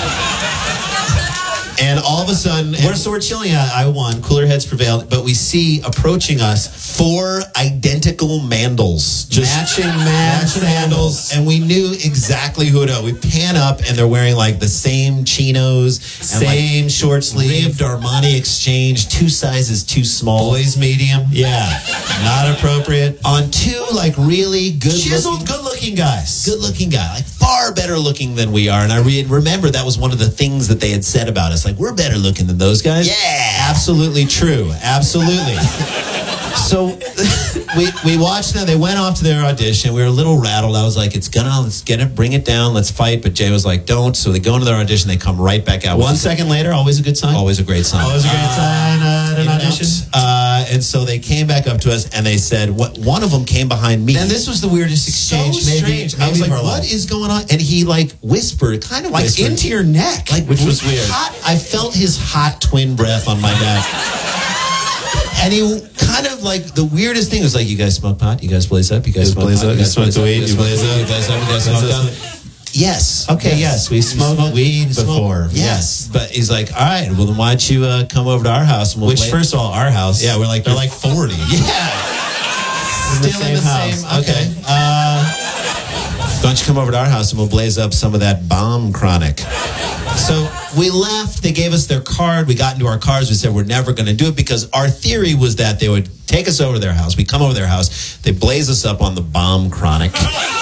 And all of a sudden, we're chilling out. I won. Cooler heads prevailed. But we see approaching us 4 identical Mandels. Just matching Mandels. And we knew exactly who it was. We pan up, and they're wearing like the same chinos, same like short sleeve. Ribbed Armani Exchange, 2 sizes too small. Boys medium. Yeah. Not appropriate. On 2 like really chiseled, good-looking guys. Good-looking guy. Like far better looking than we are. And I remember that was one of the things that they had said about us. Like, we're better looking than those guys. Yeah. Absolutely true. Absolutely. So we watched them. They went off to their audition. We were a little rattled. I was like, let's get it, bring it down, let's fight. But Jay was like, don't. So they go into their audition. They come right back out. 1 second later, always a good sign? Always a great sign. Always a great sign at an audition. And so they came back up to us, and they said, one of them came behind me. And this was the weirdest exchange. So strange. I was like, what is going on? And he like whispered, kind of like whispered, into your neck. Like, which was weird. I felt his hot twin breath on my neck. And he kind of like, the weirdest thing was like, you guys smoke pot? You guys blaze up? You guys smoke pot? You smoke the weed? You blaze up? You blaze up? You guys smoke up? Yes. Okay, yes. We smoked weed before. Yes. But he's like, all right, well then why don't you come over to our house? And Which, first of all, our house. Yeah, they're like 40. Yeah. Still in the same house. Okay. Why don't you come over to our house and we'll blaze up some of that bomb chronic. So we left. They gave us their card. We got into our cars. We said we're never going to do it, because our theory was that they would take us over to their house. We come over to their house. They blaze us up on the bomb chronic.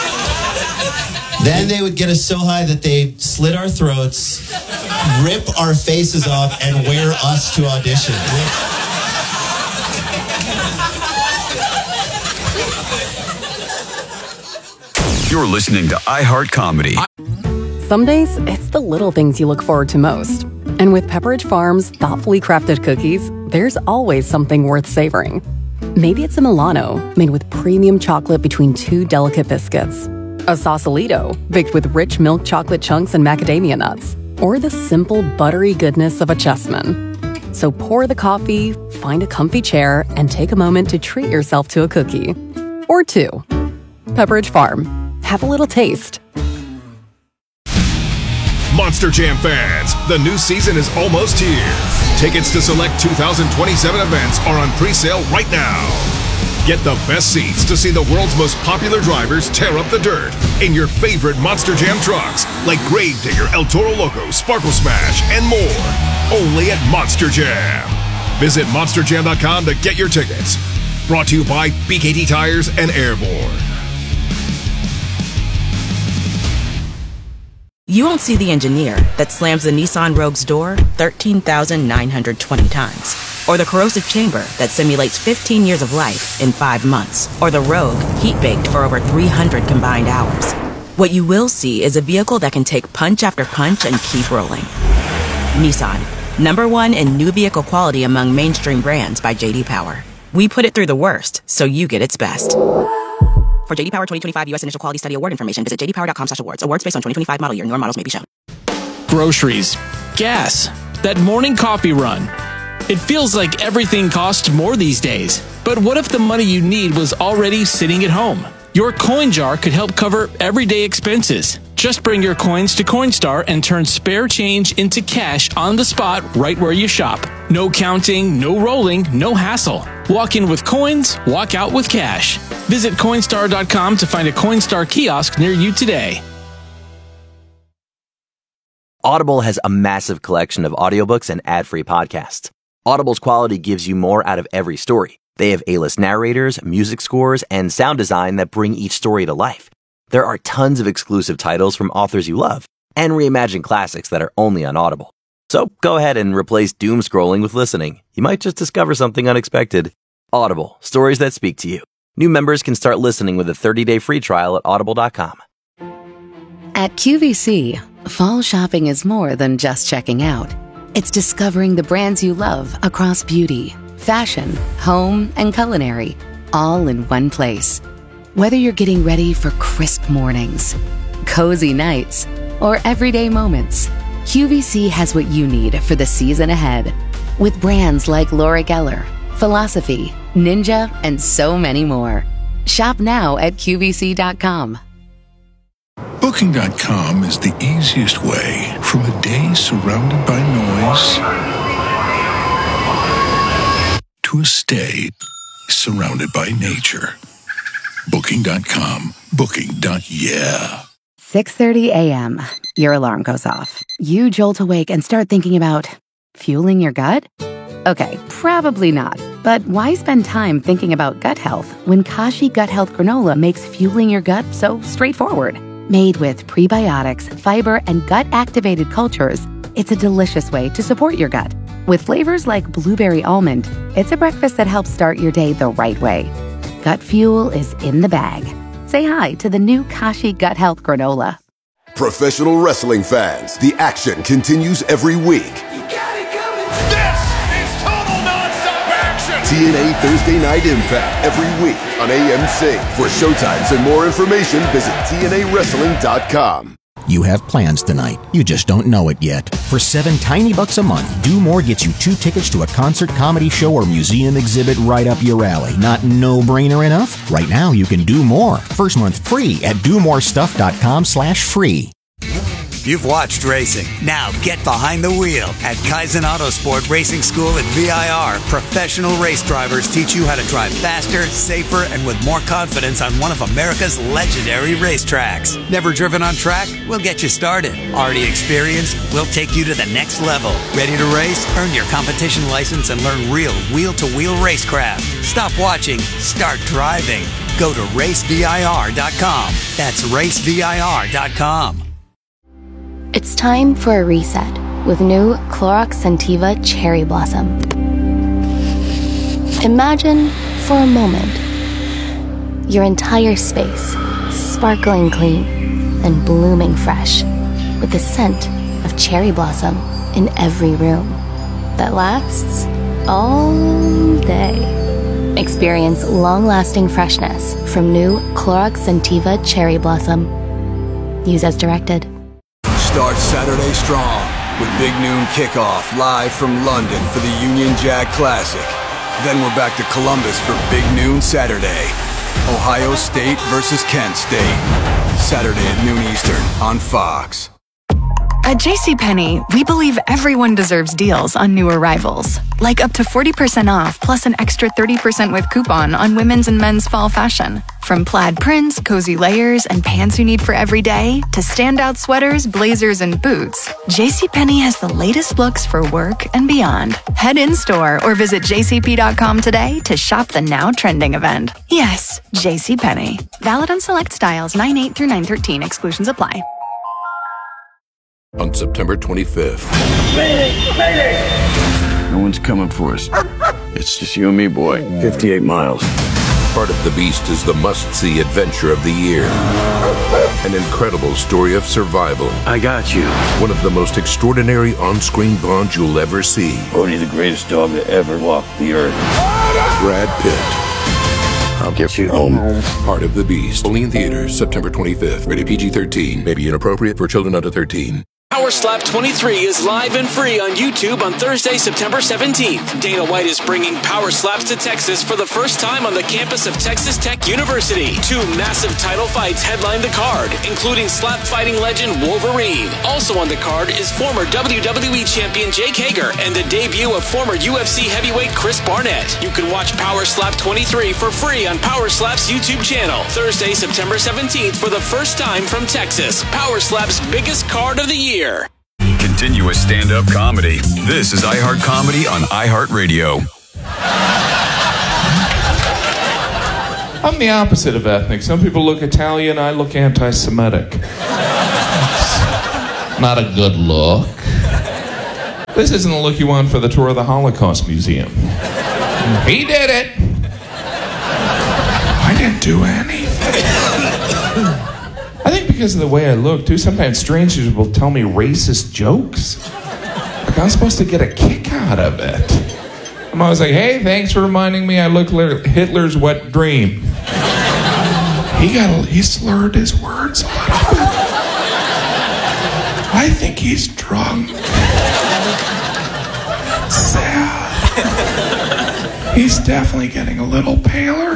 Then they would get us so high that they slit our throats, rip our faces off, and wear us to audition. You're listening to iHeart Comedy. Some days, it's the little things you look forward to most. And with Pepperidge Farm's thoughtfully crafted cookies, there's always something worth savoring. Maybe it's a Milano, made with premium chocolate between 2 delicate biscuits. A Sausalito, baked with rich milk chocolate chunks and macadamia nuts. Or the simple, buttery goodness of a Chessman. So pour the coffee, find a comfy chair, and take a moment to treat yourself to a cookie. Or 2. Pepperidge Farm. Have a little taste. Monster Jam fans, the new season is almost here. Tickets to select 2027 events are on pre-sale right now. Get the best seats to see the world's most popular drivers tear up the dirt in your favorite Monster Jam trucks, like Gravedigger, El Toro Loco, Sparkle Smash, and more. Only at Monster Jam. Visit monsterjam.com to get your tickets. Brought to you by BKT Tires and Airborne. You won't see the engineer that slams the Nissan Rogue's door 13,920 times. Or the corrosive chamber that simulates 15 years of life in 5 months. Or the Rogue heat-baked for over 300 combined hours. What you will see is a vehicle that can take punch after punch and keep rolling. Nissan, #1 in new vehicle quality among mainstream brands by J.D. Power. We put it through the worst, so you get its best. For J.D. Power 2025 U.S. Initial Quality Study Award information, visit jdpower.com/awards. Awards based on 2025 model year. Newer models may be shown. Groceries, gas, that morning coffee run. It feels like everything costs more these days. But what if the money you need was already sitting at home? Your coin jar could help cover everyday expenses. Just bring your coins to Coinstar and turn spare change into cash on the spot right where you shop. No counting, no rolling, no hassle. Walk in with coins, walk out with cash. Visit Coinstar.com to find a Coinstar kiosk near you today. Audible has a massive collection of audiobooks and ad-free podcasts. Audible's quality gives you more out of every story. They have A-list narrators, music scores, and sound design that bring each story to life. There are tons of exclusive titles from authors you love, and reimagined classics that are only on Audible. So go ahead and replace doom scrolling with listening. You might just discover something unexpected. Audible, stories that speak to you. New members can start listening with a 30-day free trial at audible.com. At QVC, fall shopping is more than just checking out. It's discovering the brands you love across beauty, fashion, home, and culinary, all in one place. Whether you're getting ready for crisp mornings, cozy nights, or everyday moments, QVC has what you need for the season ahead. With brands like Laura Geller, Philosophy, Ninja, and so many more. Shop now at QVC.com. Booking.com is the easiest way from a day surrounded by noise to a stay surrounded by nature. Booking.com. Booking.yeah. 6:30 a.m. Your alarm goes off. You jolt awake and start thinking about fueling your gut? Okay, probably not. But why spend time thinking about gut health when Kashi Gut Health Granola makes fueling your gut so straightforward? Made with prebiotics, fiber, and gut-activated cultures, it's a delicious way to support your gut. With flavors like blueberry almond, it's a breakfast that helps start your day the right way. Gut fuel is in the bag. Say hi to the new Kashi Gut Health Granola. Professional wrestling fans, the action continues every week. TNA Thursday Night Impact every week on AMC. For showtimes and more information, visit TNAWrestling.com. You have plans tonight. You just don't know it yet. For $7 tiny bucks a month, Do More gets you 2 tickets to a concert, comedy show, or museum exhibit right up your alley. Not no-brainer enough? Right now, you can do more. First month free at domorestuff.com/free. You've watched racing. Now get behind the wheel. At Kaizen Autosport Racing School at VIR, professional race drivers teach you how to drive faster, safer, and with more confidence on one of America's legendary racetracks. Never driven on track? We'll get you started. Already experienced? We'll take you to the next level. Ready to race? Earn your competition license and learn real wheel-to-wheel racecraft. Stop watching. Start driving. Go to racevir.com. That's racevir.com. It's time for a reset with new Clorox Scentiva Cherry Blossom. Imagine, for a moment, your entire space sparkling clean and blooming fresh with the scent of cherry blossom in every room that lasts all day. Experience long-lasting freshness from new Clorox Scentiva Cherry Blossom. Use as directed. Start Saturday strong with Big Noon Kickoff live from London for the Union Jack Classic. Then we're back to Columbus for Big Noon Saturday. Ohio State versus Kent State. Saturday at noon Eastern on Fox. At JCPenney, we believe everyone deserves deals on new arrivals. Like up to 40% off plus an extra 30% with coupon on women's and men's fall fashion. From plaid prints, cozy layers, and pants you need for every day, to standout sweaters, blazers, and boots, JCPenney has the latest looks for work and beyond. Head in-store or visit jcp.com today to shop the now trending event. Yes, JCPenney. Valid on select styles 9/8 through 9/13. Exclusions apply. On September 25th. Mayday! Mayday! No one's coming for us. It's just you and me, boy. 58 miles. Part of the Beast is the must-see adventure of the year. An incredible story of survival. I got you. One of the most extraordinary on-screen bonds you'll ever see. Only the greatest dog that ever walked the earth. Brad Pitt. I'll get you home. Part of the Beast. Only in theaters, September 25th. Rated PG-13. May be inappropriate for children under 13. Power Slap 23 is live and free on YouTube on Thursday, September 17th. Dana White is bringing Power Slaps to Texas for the first time on the campus of Texas Tech University. 2 massive title fights headline the card, including slap fighting legend Wolverine. Also on the card is former WWE champion Jake Hager and the debut of former UFC heavyweight Chris Barnett. You can watch Power Slap 23 for free on Power Slap's YouTube channel. Thursday, September 17th for the first time from Texas. Power Slap's biggest card of the year. continuous stand-up comedy. This is iHeart Comedy on iHeartRadio. I'm the opposite of ethnic. Some people look Italian, I look anti-Semitic. Not a good look. This isn't the look you want for the tour of the Holocaust Museum. He did it. I didn't do anything. I think because of the way I look, too, sometimes strangers will tell me racist jokes. Like I'm supposed to get a kick out of it. I'm always like, hey, thanks for reminding me I look like Hitler's wet dream. He slurred his words a little bit. I think he's drunk. Sad. He's definitely getting a little paler.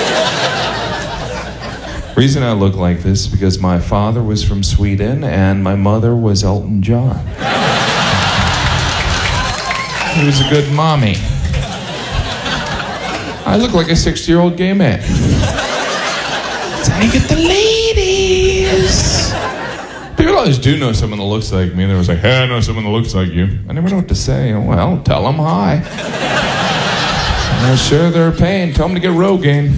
Reason I look like this is because my father was from Sweden and my mother was Elton John. He was a good mommy. I look like a 60-year-old gay man. That's how you get the ladies. People always do know someone that looks like me. They was like, hey, I know someone that looks like you. I never know what to say. Well, tell them hi. I'm sure they're paying. Tell them to get Rogaine.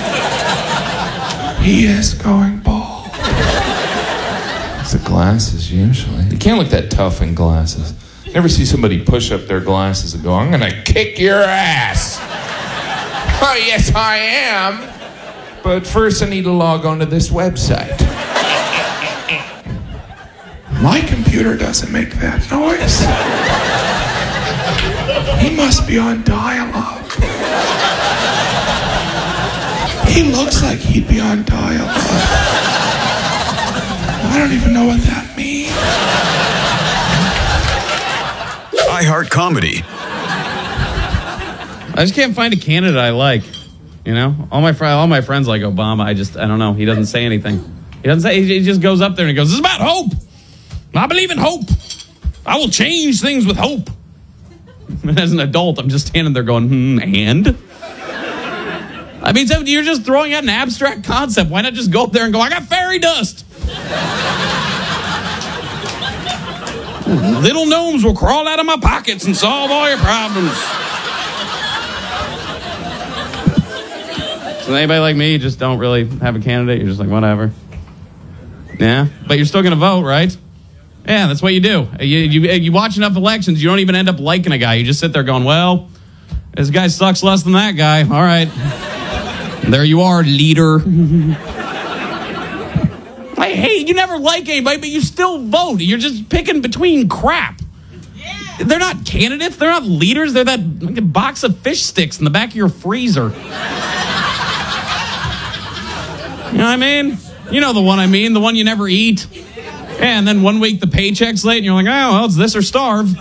He is going bald. It's the glasses, usually. You can't look that tough in glasses. You never see somebody push up their glasses and go, I'm going to kick your ass. Oh, yes, I am. But first I need to log on to this website. My computer doesn't make that noise. He must be on dial-up. He looks like he'd be on dial-up. I don't even know what that means. iHeart Comedy. I just can't find a candidate I like. You know, all my friends like Obama. I don't know. He doesn't say anything. He just goes up there and he goes, "This is about hope. I believe in hope. I will change things with hope." And as an adult, I'm just standing there going, and? I mean, so you're just throwing out an abstract concept. Why not just go up there and go, I got fairy dust. Little gnomes will crawl out of my pockets and solve all your problems. So anybody like me, you just don't really have a candidate. You're just like, whatever. Yeah, but you're still going to vote, right? Yeah, that's what you do. You watch enough elections, you don't even end up liking a guy. You just sit there going, well, this guy sucks less than that guy. All right. There you are, leader. Hey, you never like anybody, but you still vote. You're just picking between crap. Yeah. They're not candidates. They're not leaders. They're that box of fish sticks in the back of your freezer. You know what I mean? You know the one I mean, the one you never eat. Yeah, and then one week the paycheck's late and you're like, oh, well, it's this or starve.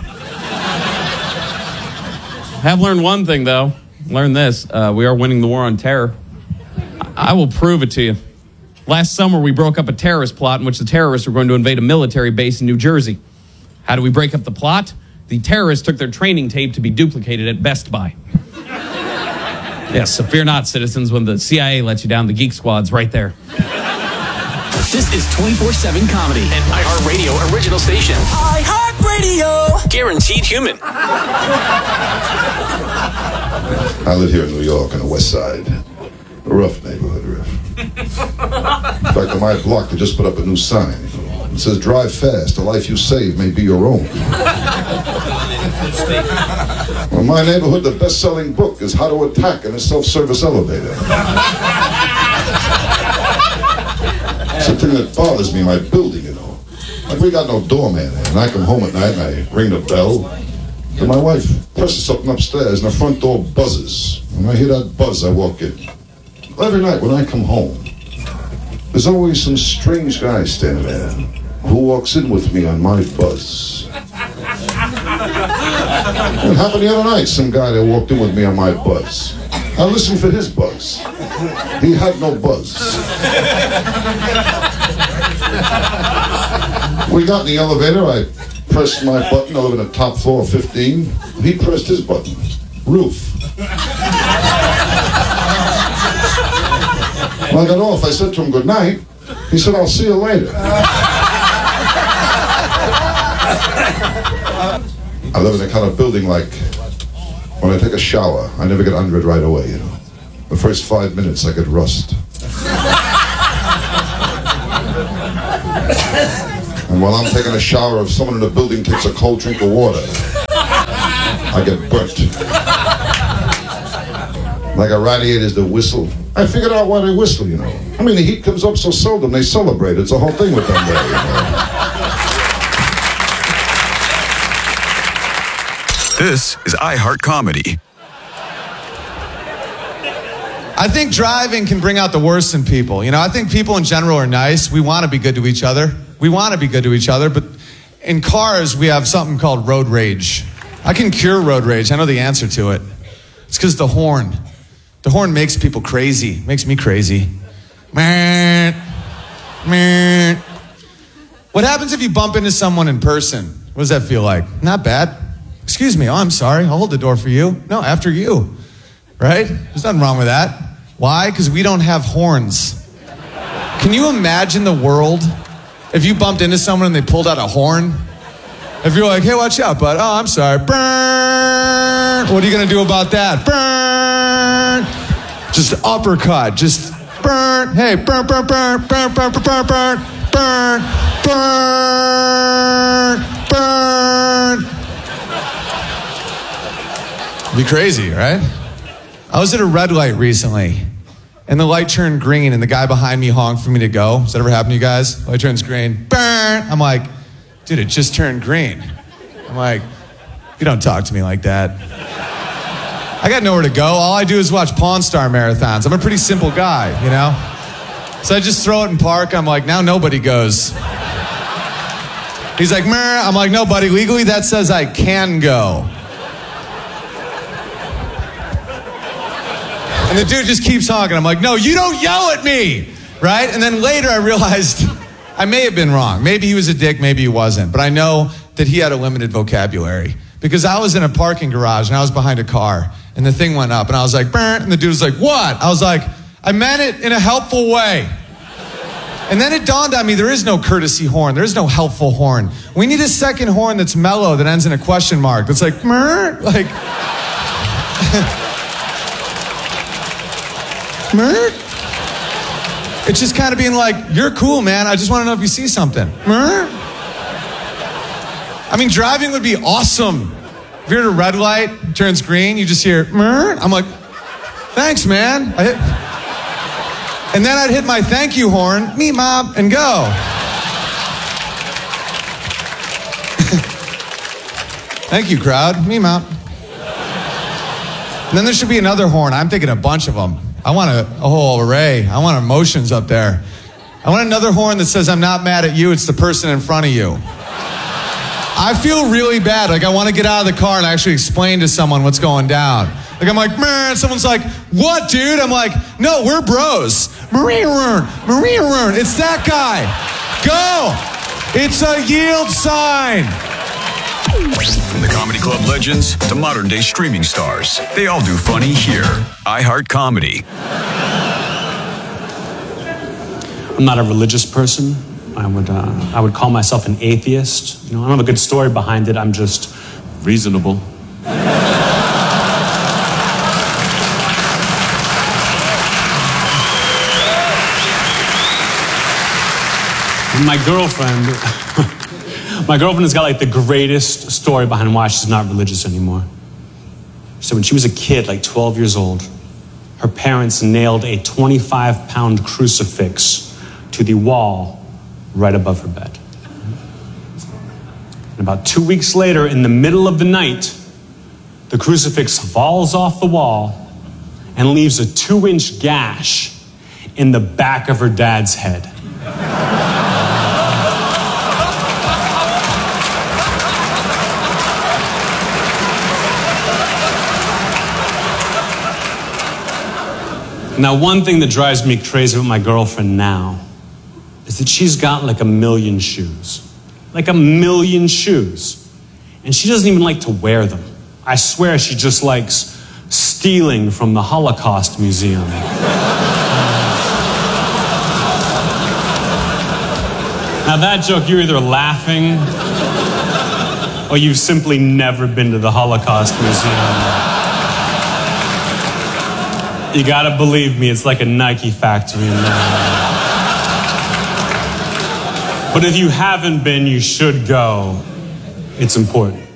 Have learned one thing, though. Learn this. We are winning the war on terror. I will prove it to you. Last summer, we broke up a terrorist plot in which the terrorists were going to invade a military base in New Jersey. How do we break up the plot? The terrorists took their training tape to be duplicated at Best Buy. Yes, so fear not, citizens. When the CIA lets you down, the Geek Squad's right there. This is 24/7 comedy, an iHeartRadio original station. iHeartRadio! Guaranteed human. I live here in New York on the west side. A rough neighborhood, rough. In fact, on my block, they just put up a new sign. It says, drive fast, the life you save may be your own. Well, in my neighborhood, the best-selling book is How to Attack in a Self-Service Elevator. It's the thing that bothers me in my building, you know. Like, we got no doorman, and I come home at night and I ring the bell, and my wife presses something upstairs and the front door buzzes. When I hear that buzz, I walk in. Every night when I come home, there's always some strange guy standing there who walks in with me on my buzz. It happened the other night, some guy that walked in with me on my buzz. I listened for his buzz. He had no buzz. We got in the elevator, I pressed my button, I live in the top floor of 15. He pressed his button. Roof. When I got off, I said to him, good night. He said, I'll see you later. I live in a kind of building like, when I take a shower, I never get under it right away, you know. The first 5 minutes, I get rust. And while I'm taking a shower, if someone in the building takes a cold drink of water, I get burnt. Like a radiator's the whistle. I figured out why they whistle, you know. I mean, the heat comes up so seldom, they celebrate. It's a whole thing with them there, you know. This is iHeart Comedy. I think driving can bring out the worst in people. You know, I think people in general are nice. We want to be good to each other. But in cars, we have something called road rage. I can cure road rage. I know the answer to it. It's because the horn. The horn makes people crazy. Makes me crazy. What happens if you bump into someone in person? What does that feel like? Not bad. Excuse me. Oh, I'm sorry. I'll hold the door for you. No, after you. Right? There's nothing wrong with that. Why? Because we don't have horns. Can you imagine the world if you bumped into someone and they pulled out a horn? If you're like, hey, watch out, bud. Oh, I'm sorry. Burn. What are you going to do about that? Burn. Just uppercut. Just burn. Hey, burn, burn, burn, burn, burn, burn, burn, burn, burn, burn, burn. Be crazy, right? I was at a red light recently, and the light turned green, and the guy behind me honked for me to go. Has that ever happened to you guys? Light turns green. Burn! I'm like, dude, it just turned green. I'm like, you don't talk to me like that. I got nowhere to go. All I do is watch Pawn Star marathons. I'm a pretty simple guy, you know? So I just throw it in park. I'm like, now nobody goes. He's like, meh. I'm like, no, buddy, legally that says I can go. And the dude just keeps honking. I'm like, no, you don't yell at me, right? And then later I realized I may have been wrong. Maybe he was a dick, maybe he wasn't. But I know that he had a limited vocabulary. Because I was in a parking garage and I was behind a car. And the thing went up and I was like, burn. And the dude was like, what? I was like, I meant it in a helpful way. And then it dawned on me, there is no courtesy horn. There is no helpful horn. We need a second horn that's mellow, that ends in a question mark. That's like, meh, like... It's just kind of being like, you're cool, man. I just want to know if you see something. I mean, driving would be awesome. If you're at a red light, it turns green, you just hear, I'm like, thanks, man. And then I'd hit my thank you horn, me, mom, and go. Thank you, crowd. Me, mom. And then there should be another horn. I'm thinking a bunch of them. I want a whole array. I want emotions up there. I want another horn that says, I'm not mad at you, it's the person in front of you. I feel really bad. Like, I want to get out of the car and actually explain to someone what's going down. Like, I'm like, man, someone's like, what, dude? I'm like, no, we're bros. Maria Rern. It's that guy. Go. It's a yield sign. From the Comedy Club legends to modern day streaming stars, they all do funny here. iHeart Comedy. I'm not a religious person. I would call myself an atheist. You know, I don't have a good story behind it. I'm just reasonable. My girlfriend has got like the greatest story behind why she's not religious anymore. So when she was a kid, like 12 years old, her parents nailed a 25-pound crucifix to the wall right above her bed. And about 2 weeks later, in the middle of the night, the crucifix falls off the wall and leaves a 2-inch gash in the back of her dad's head. Now, one thing that drives me crazy with my girlfriend now is that she's got like 1 million shoes. Like 1 million shoes. And she doesn't even like to wear them. I swear she just likes stealing from the Holocaust Museum. Now that joke, you're either laughing Or you've simply never been to the Holocaust Museum. You gotta believe me, it's like a Nike factory in there. But if you haven't been, you should go. It's important.